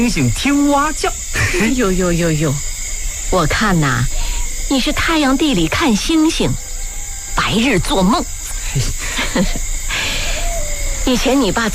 星星听蛙叫。 呦，我看呐，你是太阳地里看星星，白日做梦。以前你爸